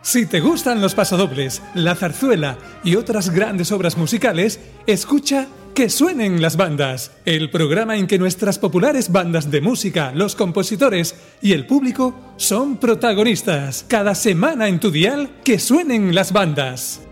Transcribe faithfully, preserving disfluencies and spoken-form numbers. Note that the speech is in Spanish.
Si te gustan los pasodobles, la zarzuela y otras grandes obras musicales, escucha Que suenen las bandas, el programa en que nuestras populares bandas de música, los compositores y el público son protagonistas. Cada semana en tu dial, Que suenen las bandas.